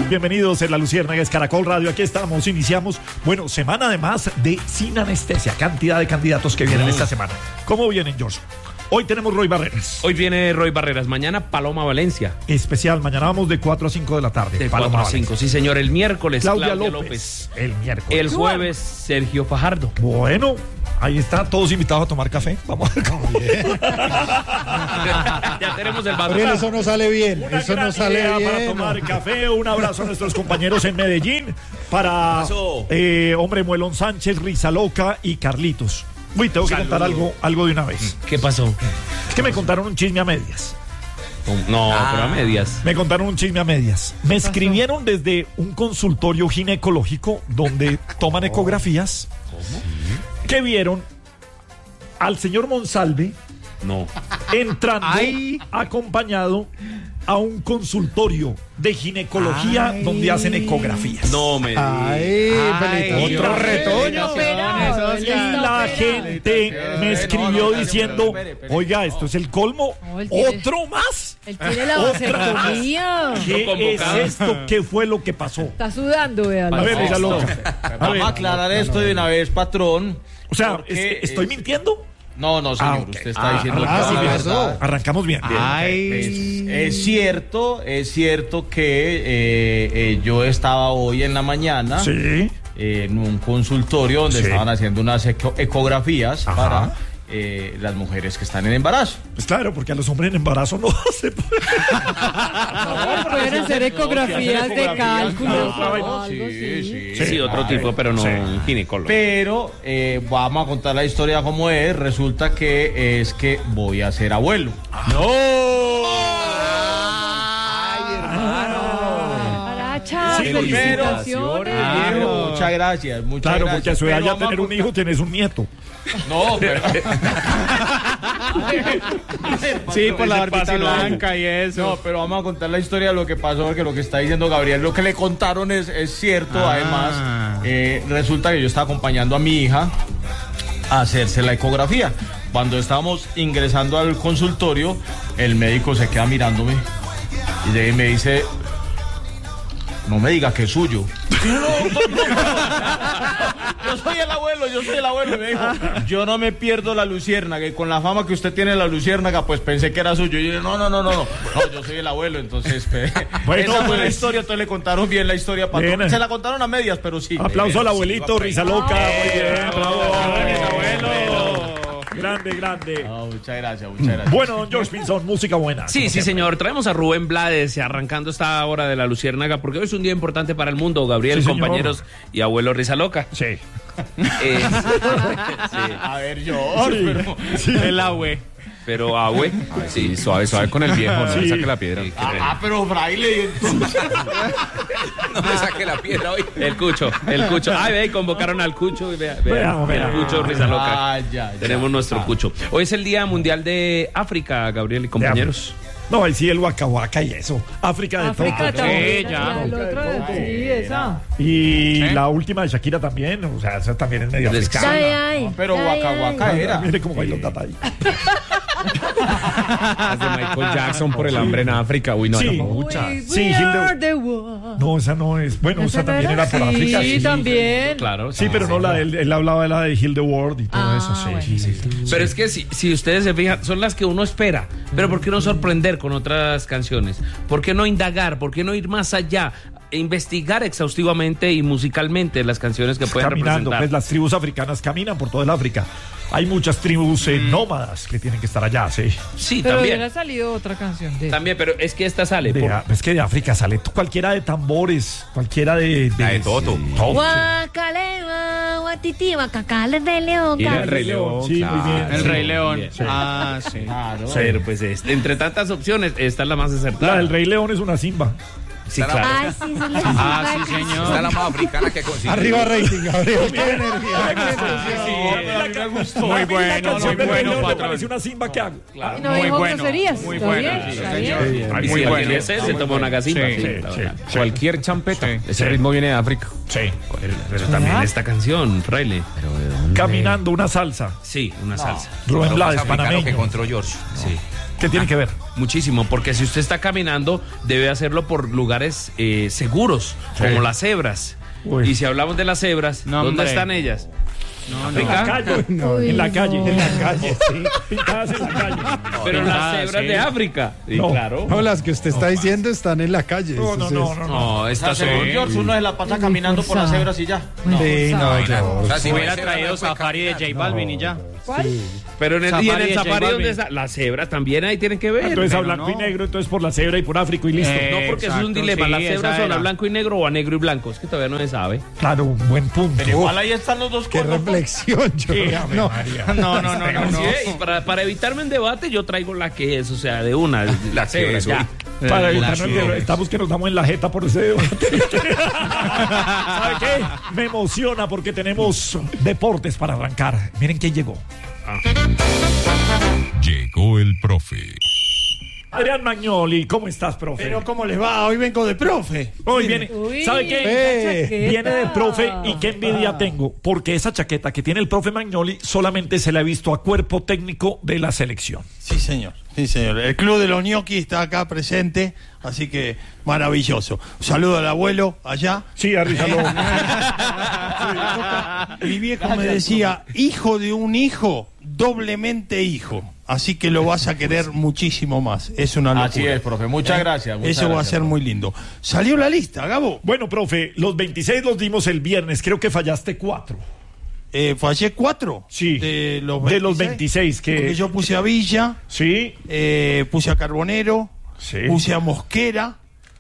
bienvenidos en La Luciérnaga, es Caracol Radio, aquí estamos, iniciamos, bueno, semana además de Sin Anestesia, cantidad de candidatos que vienen esta semana. ¿Cómo vienen, George? Hoy tenemos Roy Barreras. Hoy viene Roy Barreras, mañana Paloma Valencia. Especial, mañana vamos de 4 a 5 de la tarde. De 4 a 5, sí señor. El miércoles Claudia López. El miércoles. El jueves Sergio Fajardo. Bueno, ahí está, todos invitados a tomar café. Vamos a ver cómo viene. Ya tenemos el vaso. Gabriel, eso no sale bien. Una Eso gran no sale idea bien. para tomar café. Un abrazo a nuestros compañeros en Medellín. Para hombre Muelón Sánchez, Risa Loca y Carlitos. Uy, tengo que contar algo de una vez. ¿Qué pasó? Es que me contaron un chisme a medias. No, pero a medias. Me contaron un chisme a medias. Me escribieron desde un consultorio ginecológico donde toman ecografías. Que vieron al señor Monsalve entrando acompañado a un consultorio de ginecología donde hacen ecografías. No me Otro retoño. Y la gente me escribió diciendo, oiga, esto es el colmo. ¿Otro más? Él tiene la vasectomía. ¿Qué es esto? ¿Qué fue lo que pasó? Está sudando, véalo. A ver, Risa Loca. Vamos a aclarar esto de una vez, patrón. O sea, porque, ¿estoy mintiendo? No, señor, ok. usted está diciendo sí, la verdad. Arrancamos bien. Es cierto que yo estaba hoy en la mañana en un consultorio donde estaban haciendo unas ecografías para las mujeres que están en embarazo. Pues claro, porque a los hombres en embarazo no se puede. No, pueden hacer ecografías de cálculo. Sí, otro tipo, pero no un ginecólogo. Pero vamos a contar la historia como es. Resulta que es que voy a ser abuelo. Felicitaciones. Muchas gracias. Claro, porque a su edad ya tener un hijo tienes un nieto. No, pero... Sí, por la barbita blanca y eso. No, pero vamos a contar la historia de lo que pasó, porque lo que está diciendo Gabriel, lo que le contaron es cierto. Además, resulta que yo estaba acompañando a mi hija a hacerse la ecografía. Cuando estábamos ingresando al consultorio, el médico se queda mirándome y me dice... No me diga que es suyo. Yo soy el abuelo. Y me dijo, yo no me pierdo la luciérnaga. Y con la fama que usted tiene la luciérnaga, pues pensé que era suyo. Y yo dije, no, yo soy el abuelo. Entonces, bueno, esa fue la historia. Entonces le contaron bien la historia. Se la contaron a medias, pero sí. Aplauso al abuelito, Risa Loca. Muy bien, bravo. Abuelo. Grande. Muchas gracias. Bueno, don George Pinzón, música buena. Sí, señor. Traemos a Rubén Blades arrancando esta hora de la Luciérnaga, porque hoy es un día importante para el mundo, Gabriel, compañeros y abuelo Risa Loca. Sí. A ver, George, el abue. Pero abue. Sí, suave con el viejo, no le saque la piedra. Pero fraile, entonces... No le saque la piedra hoy. El Cucho. Ay, ve, convocaron al Cucho. Vea. El Cucho, Risa Loca. Tenemos nuestro Cucho. Hoy es el Día Mundial de África, Gabriel y compañeros. No, ahí sí el Waka Waka y eso. África de todo. Sí, ya. El otro esa. Y la última de Shakira también, o sea, esa también es medio africana. Pero Waka Waka era. Mire cómo bailó Tata ahí. Las de Michael Jackson por el hambre en África. Uy, no, Sí. eran muchas. Sí, No, esa no es. Bueno, esa también era por África. Sí, también. Claro. Sí, pero no él hablaba de la de Heal the World y todo eso. Sí. Pero es que si ustedes se fijan, son las que uno espera. Pero ¿por qué no sorprender con otras canciones? ¿Por qué no indagar? ¿Por qué no ir más allá? Investigar exhaustivamente y musicalmente las canciones que pueden caminando, representar. pues las tribus africanas caminan por toda el África. Hay muchas tribus nómadas que tienen que estar allá, sí. Sí, pero también. hubiera salido otra canción de... También, pero es que esta sale. Es que de África sale cualquiera de tambores, cualquiera de Toto. Guacalema, guatiti, guacacale, el Rey León. Y el Rey León. Sí, muy bien. El Rey León. Sí. Sí. Claro. Pero pues entre tantas opciones, esta es la más acertada. La del Rey León es una simba. Sí, claro. Ay, sí, son las Sí, señor. Esta es la más africana que consigue. Arriba rating, Gabriel. Qué energía. Muy bueno, Me parece patrón. una simba que hago. Y no Muy dijo bueno, groserías. muy ¿Está bueno, bien? sí, ¿Está señor. bien? Muy bueno. Si se toma una gasimba. Sí. Cualquier champeta. Ese ritmo viene de África. Sí. Pero también esta canción, Fraile. Caminando una salsa. Sí, una salsa. Rubén Lo más Blades, africano panameño. que encontró George. Sí. ¿Qué tiene que ver? Muchísimo, porque si usted está caminando, debe hacerlo por lugares seguros, como las cebras. Uy. Y si hablamos de las cebras, No, ¿dónde hombre. están ellas? En la calle, en la calle, sí, pintadas en la calle. Pero las cebras de África. Sí, No. claro. No, las que usted está diciendo están en la calle. No, no, Eso no, es- No, estas son... Según George, uno se la pasa caminando por las cebras y ya. Sí, no, O sea, Si hubiera no, traído Safari de J Balvin y ya. Pero en el Safari y en el de J safari, Balvin. ¿dónde está? Las cebras también ahí tienen que ver. Entonces a pero blanco y no. negro, entonces por la cebra y por África y listo. No, porque eso es un Exacto, dilema. sí, Las cebras esa son a era. blanco y negro o a negro y blanco. Es que todavía no se sabe. Claro, un buen punto. Pero igual ahí están los dos Qué cuernos. reflexión, yo. Sí, Ave No, María. Sí, y para evitarme un debate, yo traigo la que es, o sea, de una, la cebra, ya. Para evitarnos que estamos que nos damos en la jeta por ese debate. ¿Sabe qué? Me emociona porque tenemos deportes para arrancar. Miren quién llegó. Llegó el profe. Adrián Magnoli, ¿cómo estás, profe? Pero ¿cómo les va? Hoy vengo de profe. Hoy viene, Uy, ¿sabe qué? chaqueta. Viene del profe y qué envidia tengo, porque esa chaqueta que tiene el profe Magnoli solamente se la ha visto a cuerpo técnico de la selección. Sí, señor. Sí, señor. El club de los ñoquis está acá presente, así que maravilloso. Un saludo al abuelo allá. Sí, Arrízalo. Mi viejo me decía, hijo de un hijo, doblemente hijo. Así que lo vas a querer muchísimo más. Es una locura. Así es, profe. Muchas gracias. muchas Eso va a gracias, ser profe. muy lindo. Salió la lista, Gabo. Bueno, profe, los 26 los dimos el viernes, creo que fallaste 4. Fallé 4. Sí. De los De los 26 que- Porque yo puse a Villa, Sí, puse a Carbonero, Sí. puse a Mosquera,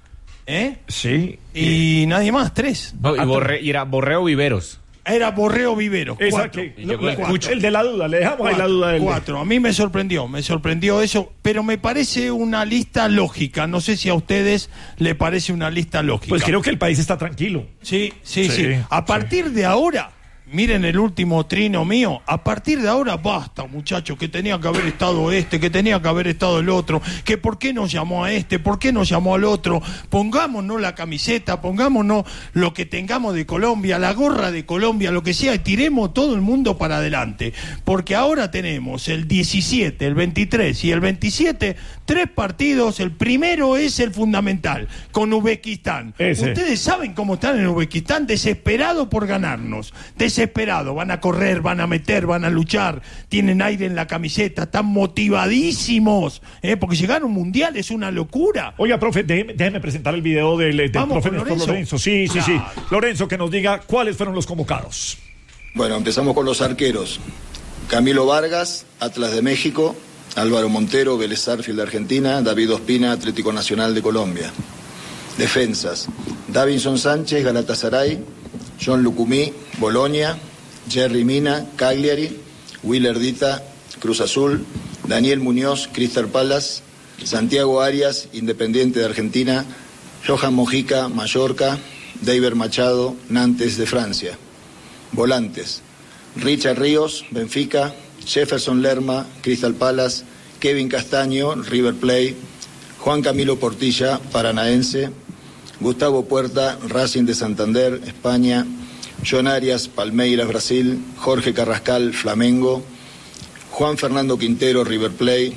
sí. y nadie más, 3. Y era Borreo Viveros. Era Borreo Vivero. Esa 4. que, el de la duda, le dejamos ahí la duda del 4. A mí me sorprendió eso, pero me parece una lista lógica. No sé si a ustedes le parece una lista lógica. Pues creo que el país está tranquilo. Sí. Sí, A partir de ahora, miren el último trino mío, a partir de ahora basta, muchachos, que tenía que haber estado este, que tenía que haber estado el otro, que por qué nos llamó a este, por qué nos llamó al otro, pongámonos la camiseta, pongámonos lo que tengamos de Colombia, la gorra de Colombia, lo que sea, y tiremos todo el mundo para adelante, porque ahora tenemos el 17, el 23 y el 27, 3 partidos, el primero es el fundamental, con Uzbekistán. Ese. Ustedes saben cómo están en Uzbekistán, desesperados por ganarnos, desesperados, van a correr, van a meter, van a luchar, tienen aire en la camiseta, están motivadísimos, porque llegar a un mundial es una locura. Oiga, profe, déjeme presentar el video del Vamos profe con Néstor Lorenzo. Lorenzo. Sí. Lorenzo, que nos diga cuáles fueron los convocados. Bueno, empezamos con los arqueros. Camilo Vargas, Atlas de México. Álvaro Montero, Vélez Sarsfield de Argentina. David Ospina, Atlético Nacional de Colombia. Defensas. Davinson Sánchez, Galatasaray. John Lucumí, Bolonia. Jerry Mina, Cagliari. Willer Dita, Cruz Azul. Daniel Muñoz, Crystal Palace. Santiago Arias, Independiente de Argentina. Johan Mojica, Mallorca. David Machado, Nantes de Francia. Volantes. Richard Ríos, Benfica. Jefferson Lerma, Crystal Palace. Kevin Castaño, River Plate. Juan Camilo Portilla, Paranaense. Gustavo Puerta, Racing de Santander, España. John Arias, Palmeiras, Brasil. Jorge Carrascal, Flamengo. Juan Fernando Quintero, River Plate.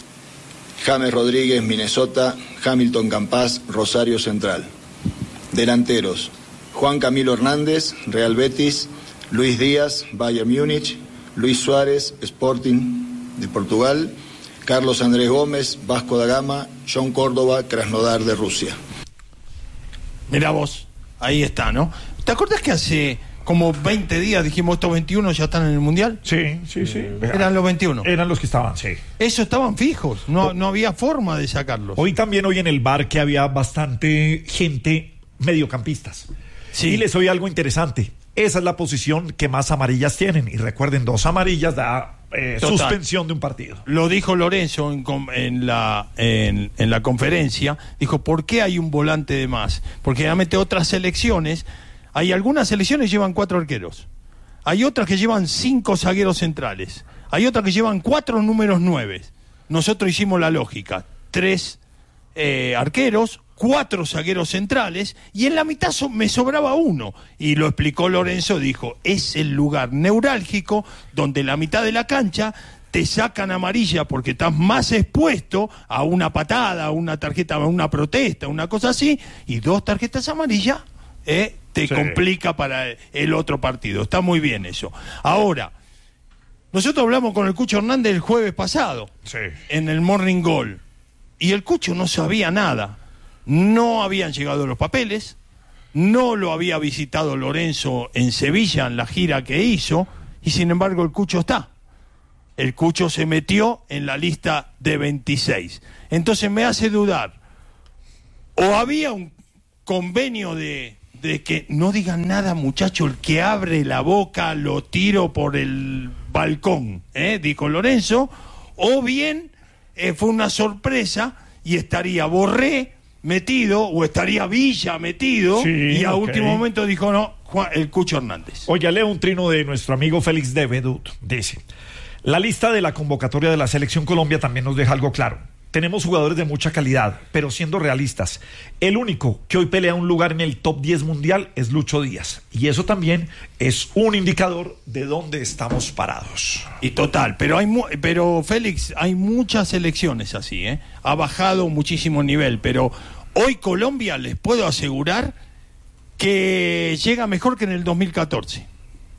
James Rodríguez, Minnesota. Hamilton Campas, Rosario Central. Delanteros. Juan Camilo Hernández, Real Betis. Luis Díaz, Bayern Múnich. Luis Suárez, Sporting de Portugal. Carlos Andrés Gómez, Vasco da Gama. John Córdoba, Krasnodar de Rusia. Mirá vos, ahí está, ¿no? ¿Te acuerdas que hace como 20 días dijimos estos 21 ya están en el Mundial? Sí. Eran los 21. Eran los que estaban, sí. Eso estaban fijos, no había forma de sacarlos. Hoy en el bar que había bastante gente mediocampistas. Sí. Y les oí algo interesante. Esa es la posición que más amarillas tienen. Y recuerden, 2 amarillas da Total. suspensión de un partido. Lo dijo Lorenzo en la conferencia, dijo, ¿por qué hay un volante de más? Porque realmente otras selecciones, hay algunas selecciones que llevan 4 arqueros, hay otras que llevan 5 zagueros centrales, hay otras que llevan 4 números 9. Nosotros hicimos la lógica, 3 arqueros, 4 zagueros centrales, y en la mitad me sobraba 1. Y lo explicó Lorenzo, dijo, es el lugar neurálgico donde la mitad de la cancha te sacan amarilla porque estás más expuesto a una patada, a una tarjeta, a una protesta, una cosa así, y 2 tarjetas amarillas te complica para el otro partido. Está muy bien eso. Ahora, nosotros hablamos con el Cucho Hernández el jueves pasado, en el Morning Goal, y el Cucho no sabía nada. No habían llegado los papeles, no lo había visitado Lorenzo en Sevilla en la gira que hizo, y sin embargo el Cucho está. El Cucho se metió en la lista de 26. Entonces me hace dudar, o había un convenio de que no digan nada, muchacho, el que abre la boca lo tiro por el balcón, dijo Lorenzo, o bien fue una sorpresa y estaría Borré metido o estaría Villa metido, y a último momento dijo no, el Cucho Hernández. Oye, leo un trino de nuestro amigo Félix de Vedut. Dice: la lista de la convocatoria de la Selección Colombia también nos deja algo claro. Tenemos jugadores de mucha calidad, pero siendo realistas, el único que hoy pelea un lugar en el top 10 mundial es Lucho Díaz. Y eso también es un indicador de dónde estamos parados. Y total, pero Félix, hay muchas selecciones así, ha bajado muchísimo nivel, pero hoy Colombia, les puedo asegurar que llega mejor que en el 2014.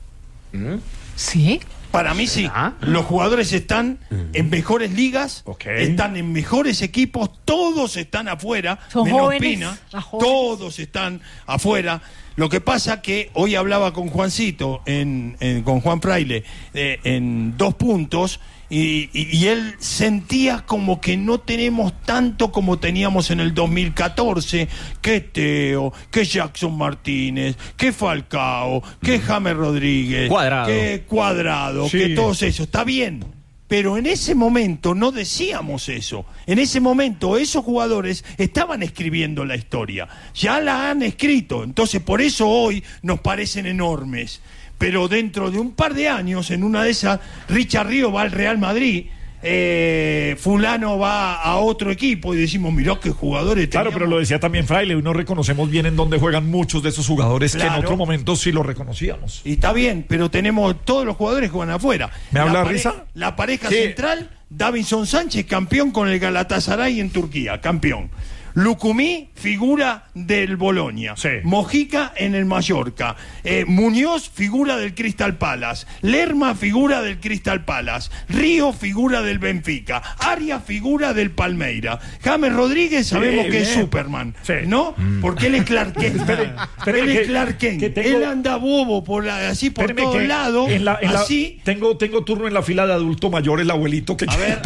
¿Sí? Para mí sí. Los jugadores están en mejores ligas, están en mejores equipos, todos están afuera, son menos jóvenes, Pina, todos están afuera. Lo que pasa que hoy hablaba con Juancito, con Juan Fraile, en 2 puntos, y él sentía como que no tenemos tanto como teníamos en el 2014, que Teo, que Jackson Martínez, que Falcao, que James Rodríguez, que Cuadrado, que todos esos. Está bien, pero en ese momento no decíamos eso. En ese momento esos jugadores estaban escribiendo la historia, ya la han escrito, entonces por eso hoy nos parecen enormes. Pero dentro de un par de años, en una de esas, Richard Río va al Real Madrid, fulano va a otro equipo, y decimos, mirá qué jugadores Claro, teníamos. pero lo decía también Fraile, hoy no reconocemos bien en dónde juegan muchos de esos jugadores que en otro momento sí los reconocíamos. Y está bien, pero tenemos todos los jugadores que juegan afuera. ¿Me habla Risa? La pareja central, Davinson Sánchez, campeón con el Galatasaray en Turquía, campeón. Lucumí, figura del Bolonia. Mojica en el Mallorca. Muñoz, figura del Crystal Palace. Lerma, figura del Crystal Palace. Río, figura del Benfica. Arias, figura del Palmeira. James Rodríguez, sabemos que es Superman, ¿no? Porque él es Clark Kent. Él es Clark Kent. Él anda bobo por todos lados. Así. Tengo turno en la fila de adulto mayor, el abuelito que... A ver.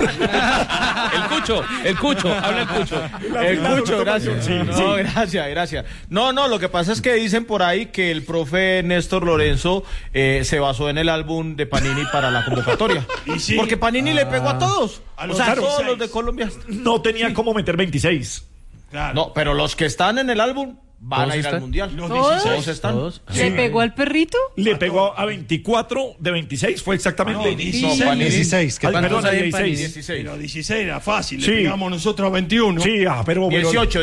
El Cucho, habla el Cucho. El Cucho, gracias. Gracias. No, lo que pasa es que dicen por ahí que el profe Néstor Lorenzo se basó en el álbum de Panini para la convocatoria. Porque Panini le pegó a todos. Todos los de Colombia. No tenía cómo meter 26. Claro. No, pero los que están en el álbum van a ir al mundial. Los ¿Todos? 16 están. ¿Le pegó al perrito? Le pegó a 24 de 26, fue exactamente. No, 16. Panini. 16. Ay, perdón, a hay en 16. 16. Pero 16 era fácil, Sí. le pegamos nosotros a 21. Sí, pero 18.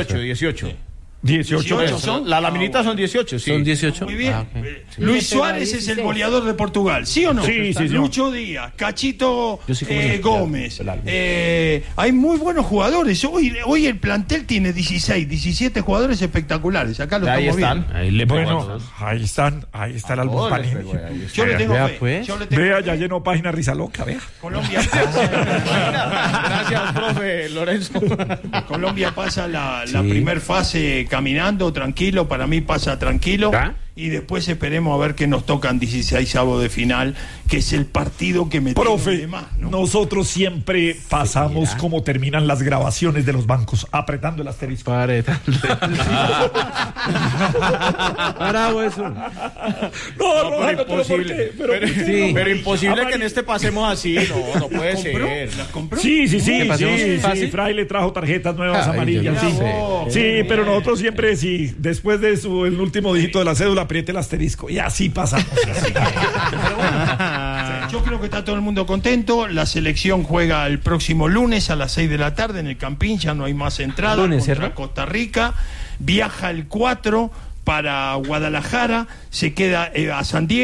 18 son. La laminita son 18, sí. Son 18. Muy bien. Ah, ok. Luis Le pegó a Suárez es el 16. goleador de Portugal, ¿sí o no? Sí, sí, Lucho Díaz, Cachito Yo sí como yo. Gómez. Hay muy buenos jugadores. Hoy el plantel tiene 16, 17 jugadores espectaculares. Acá lo Ahí estamos están. viendo. Ahí le pegó a Bueno, todos. ahí está el álbum Panini. Yo le tengo Vea, fe. pues. Yo le tengo Vea, fe. ya llenó página Risa Loca, vea. Colombia Gracias, profe Lorenzo. Colombia pasa la primer fase caminando, tranquilo, para mí pasa tranquilo. Y después esperemos a ver qué nos tocan 16avos de final, que es el partido que me Profe, de más, ¿no? nosotros siempre pasamos como terminan las grabaciones de los bancos, apretando el asterisco. Bravo eso. No, pero ¿por imposible. qué? ¿Por qué Sí. no? Pero imposible Amarillo. que en este pasemos así. No puede ser. ¿Las compró? Sí, ¿Qué pasó? sí, ¿Fácil? Fraile trajo tarjetas nuevas Ay, amarillas, yo no sí. sé. Sí, pero nosotros siempre, sí, después de el último dígito de la cédula, apriete el asterisco. Y así pasamos. Yo creo que está todo el mundo contento. La selección juega el próximo lunes a las 6 de la tarde en el Campín. Ya no hay más entradas Lunes, contra ¿cierto? Costa Rica. Viaja el 4 para Guadalajara. Se queda a San Diego.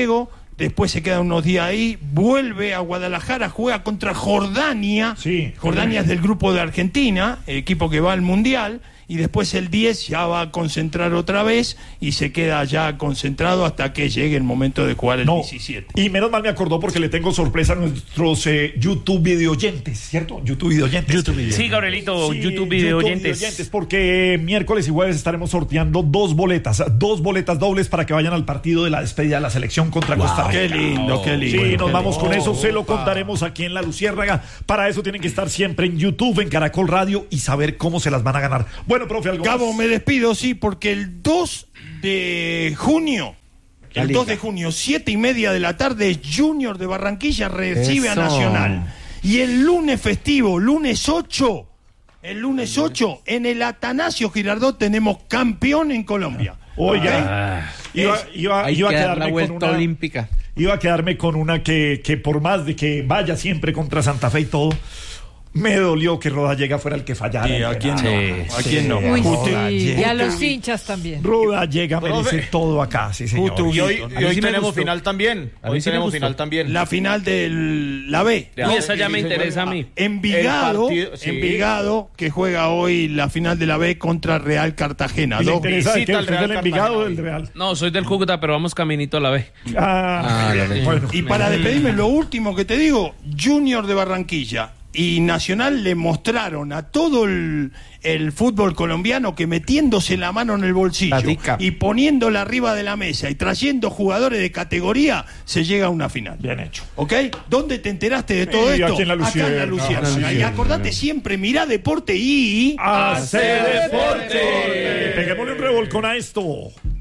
después se queda unos días ahí, vuelve a Guadalajara, juega contra Jordania. Sí. Jordania es del grupo de Argentina, el equipo que va al Mundial, y después el 10 ya va a concentrar otra vez y se queda ya concentrado hasta que llegue el momento de jugar el 17. Y menos mal me acordó porque le tengo sorpresa a nuestros YouTube video oyentes, ¿cierto? YouTube video oyentes. Sí, Gabrielito, YouTube video oyentes. Porque miércoles y jueves estaremos sorteando dos boletas dobles para que vayan al partido de la despedida de la selección contra Costa Rica. Qué lindo, qué lindo. Sí, nos vamos con eso, se lo contaremos aquí en La Luciérnaga. Para eso tienen que estar siempre en YouTube, en Caracol Radio y saber cómo se las van a ganar. Bueno, profe, algo Gabo, más. me despido, sí, porque el 2 de junio, 7:30 de la tarde, Junior de Barranquilla recibe a Nacional. Y el lunes festivo, lunes 8, en el Atanasio Girardot tenemos campeón en Colombia. Oiga, iba a quedarme con una olímpica. Iba a quedarme con una que por más de que vaya siempre contra Santa Fe y todo, me dolió que Rodallega fuera el que fallara. Sí, ¿a quién no? ¿A quién no? Uy, Rodallega. sí. Y a los hinchas también. Rodallega merece todo acá, sí, señor. Y hoy sí me tenemos gustó. final también. Hoy tenemos final también. La final de la B. Uy, esa ya me interesa a mí. Envigado, El partido, sí. Envigado, que juega hoy la final de la B contra Real Cartagena. ¿Y le Dos interesa de visita qué? al ¿Usted es Real del Envigado o Cartagena. del Real? No, soy del Cúcuta, pero vamos caminito a la B. Bueno. Y para despedirme, lo último que te digo, Junior de Barranquilla y Nacional le mostraron a todo el fútbol colombiano que metiéndose la mano en el bolsillo y poniéndola arriba de la mesa y trayendo jugadores de categoría, se llega a una final. Bien hecho. ¿Ok? ¿Dónde te enteraste de todo esto? Aquí en La Luciérnaga. Luciérnaga. Y acordate siempre, mirá deporte y... ¡Hace deporte! Peguémosle un revolcón a esto.